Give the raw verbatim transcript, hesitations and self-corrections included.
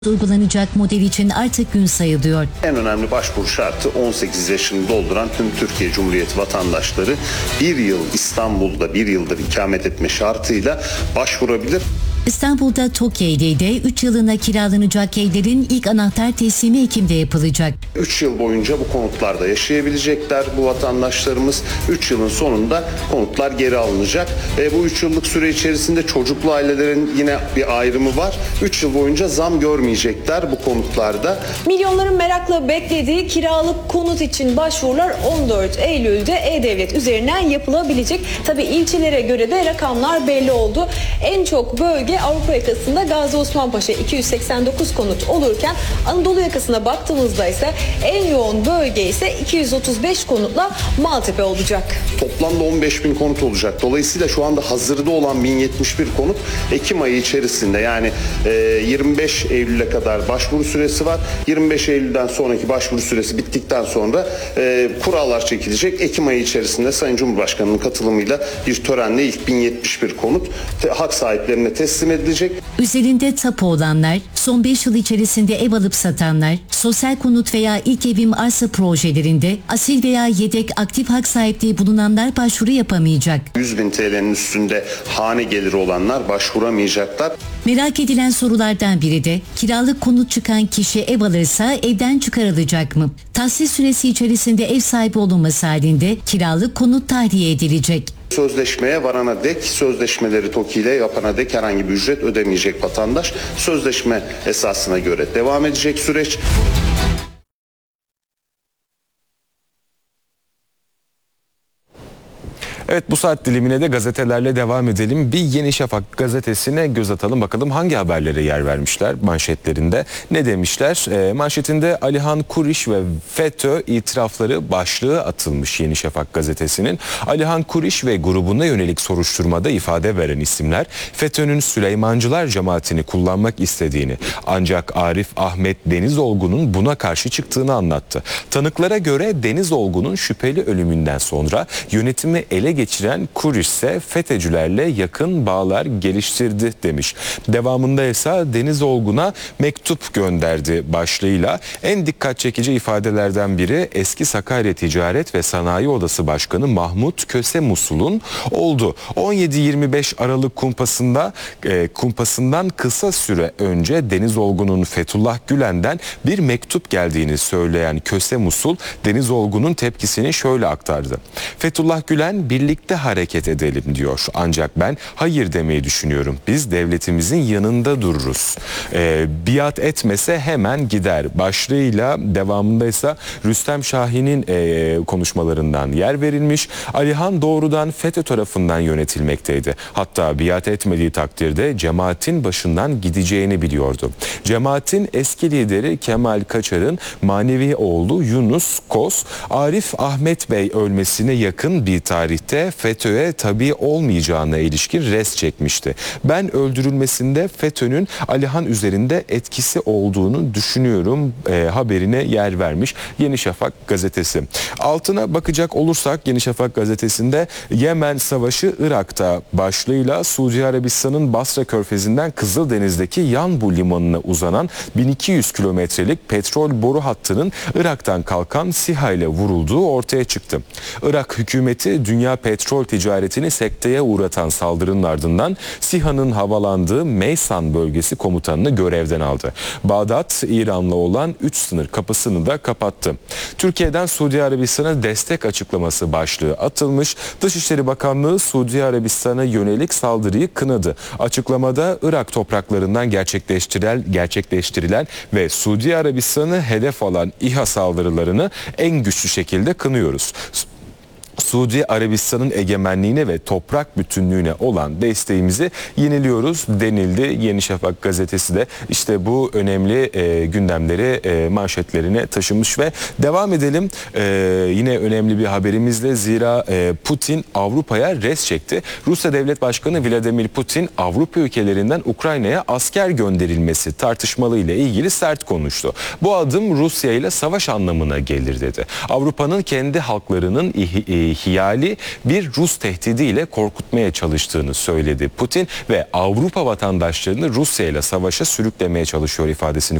Uygulanacak model için artık gün sayılıyor. En önemli başvuru şartı on sekiz yaşını dolduran tüm Türkiye Cumhuriyeti vatandaşları bir yıl İstanbul'da bir yıldır ikamet etme şartıyla başvurabilir. İstanbul'da Tokyo'da üç yılına kiralanacak evlerin ilk anahtar teslimi Ekim'de yapılacak. üç yıl boyunca bu konutlarda yaşayabilecekler bu vatandaşlarımız. üç yılın sonunda konutlar geri alınacak. Ve bu üç yıllık süre içerisinde çocuklu ailelerin yine bir ayrımı var. üç yıl boyunca zam görmeyecekler bu konutlarda. Milyonların merakla beklediği kiralık konut için başvurular on dört Eylül'de E-Devlet üzerinden yapılabilecek. Tabii ilçelere göre de rakamlar belli oldu. En çok bölge Avrupa yakasında Gazi Osman Paşa iki yüz seksen dokuz konut olurken Anadolu yakasına baktığımızda ise en yoğun bölge ise iki yüz otuz beş konutla Maltepe olacak. Toplamda on beş bin konut olacak. Dolayısıyla şu anda hazırda olan bin yetmiş bir konut Ekim ayı içerisinde, yani yirmi beş Eylül'e kadar başvuru süresi var. yirmi beş Eylül'den sonraki başvuru süresi bittikten sonra kurallar çekilecek. Ekim ayı içerisinde Sayın Cumhurbaşkanı'nın katılımıyla bir törenle ilk bin yetmiş bir konut hak sahiplerine teslim edilecek. Üzerinde tapu olanlar, son beş yıl içerisinde ev alıp satanlar, sosyal konut veya ilk evim arsa projelerinde asil veya yedek aktif hak sahipliği bulunanlar başvuru yapamayacak. yüz bin T L'nin üstünde hane geliri olanlar başvuramayacaklar. Merak edilen sorulardan biri de kiralık konut çıkan kişi ev alırsa evden çıkarılacak mı? Tahsis süresi içerisinde ev sahibi olunması halinde kiralık konut tahliye edilecek. Sözleşmeye varana dek, sözleşmeleri TOKİ ile yapana dek herhangi bir ücret ödemeyecek vatandaş. Sözleşme esasına göre devam edecek süreç. Evet, bu saat dilimine de gazetelerle devam edelim. Bir Yeni Şafak gazetesine göz atalım, bakalım hangi haberlere yer vermişler manşetlerinde. Ne demişler? E, manşetinde Alihan Kuriş ve FETÖ itirafları başlığı atılmış Yeni Şafak gazetesinin. Alihan Kuriş ve grubuna yönelik soruşturmada ifade veren isimler FETÖ'nün Süleymancılar cemaatini kullanmak istediğini, ancak Arif Ahmet Denizolgu'nun buna karşı çıktığını anlattı. Tanıklara göre Denizolgu'nun şüpheli ölümünden sonra yönetimi ele geçiren Kuriş ise FETÖ'cülerle yakın bağlar geliştirdi demiş. Devamında ise Denizolgu'na mektup gönderdi başlığıyla en dikkat çekici ifadelerden biri eski Sakarya Ticaret ve Sanayi Odası Başkanı Mahmut Kösemusul'un oldu. on yedi yirmi beş Aralık kumpasında e, kumpasından kısa süre önce Denizolgu'nun Fethullah Gülen'den bir mektup geldiğini söyleyen Kösemusul, Denizolgu'nun tepkisini şöyle aktardı. Fethullah Gülen birlikte hareket edelim diyor. Ancak ben hayır demeyi düşünüyorum. Biz devletimizin yanında dururuz. E, biat etmese hemen gider. Başlığıyla devamında ise Rüstem Şahin'in e, konuşmalarından yer verilmiş. Alihan doğrudan FETÖ tarafından yönetilmekteydi. Hatta biat etmediği takdirde cemaatin başından gideceğini biliyordu. Cemaatin eski lideri Kemal Kaçar'ın manevi oğlu Yunus Kos, Arif Ahmet Bey ölmesine yakın bir tarihte FETÖ'ye tabi olmayacağına ilişkin res çekmişti. Ben öldürülmesinde FETÖ'nün Alihan üzerinde etkisi olduğunu düşünüyorum e, haberine yer vermiş Yeni Şafak gazetesi. Altına bakacak olursak Yeni Şafak gazetesinde Yemen Savaşı Irak'ta başlığıyla Suudi Arabistan'ın Basra Körfezi'nden Kızıldeniz'deki Yanbu limanına uzanan bin iki yüz kilometrelik petrol boru hattının Irak'tan kalkan SİHA ile vurulduğu ortaya çıktı. Irak hükümeti dünya petrol ticaretini sekteye uğratan saldırının ardından SİHA'nın havalandığı Meysan bölgesi komutanını görevden aldı. Bağdat, İran'la olan üç sınır kapısını da kapattı. Türkiye'den Suudi Arabistan'a destek açıklaması başlığı atılmış. Dışişleri Bakanlığı Suudi Arabistan'a yönelik saldırıyı kınadı. Açıklamada Irak topraklarından gerçekleştirilen, gerçekleştirilen ve Suudi Arabistan'ı hedef alan İHA saldırılarını en güçlü şekilde kınıyoruz. Suudi Arabistan'ın egemenliğine ve toprak bütünlüğüne olan desteğimizi yeniliyoruz denildi. Yeni Şafak gazetesi de işte bu önemli e, gündemleri e, manşetlerine taşımış ve devam edelim. E, yine önemli bir haberimizle, zira e, Putin Avrupa'ya res çekti. Rusya Devlet Başkanı Vladimir Putin Avrupa ülkelerinden Ukrayna'ya asker gönderilmesi tartışmalı ile ilgili sert konuştu. Bu adım Rusya ile savaş anlamına gelir dedi. Avrupa'nın kendi halklarının hiyali bir Rus tehdidiyle korkutmaya çalıştığını söyledi Putin ve Avrupa vatandaşlarını Rusya ile savaşa sürüklemeye çalışıyor ifadesini